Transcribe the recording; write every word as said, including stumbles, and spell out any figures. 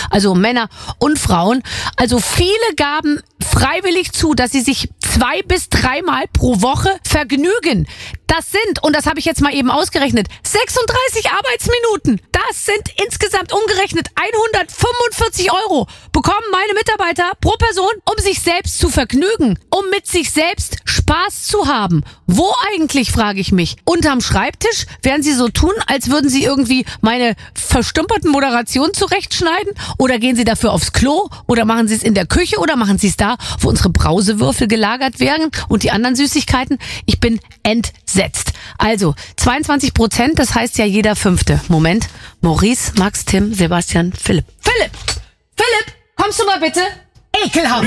also Männer und Frauen. Also viele gaben freiwillig zu, dass sie sich zwei bis dreimal pro Woche vergnügen. Das sind, und das habe ich jetzt mal eben ausgerechnet, sechsunddreißig Arbeitsminuten. Das sind insgesamt umgerechnet hundertfünfundvierzig Euro. Bekommen meine Mitarbeiter pro Person, um sich selbst zu vergnügen, um mit sich selbst Spaß zu haben. Wo eigentlich, frage ich mich. Unterm Schreibtisch werden sie so tun, als würden sie irgendwie meine verstümperten Moderationen zurechtschneiden? Oder gehen sie dafür aufs Klo? Oder machen sie es in der Küche? Oder machen sie es da, wo unsere Brausewürfel gelagert werden und die anderen Süßigkeiten? Ich bin entsetzt. Also, zweiundzwanzig Prozent, das heißt ja jeder Fünfte. Moment. Maurice, Max, Tim, Sebastian, Philipp. Philipp! Philipp! Kommst du mal bitte? Ekelhaft!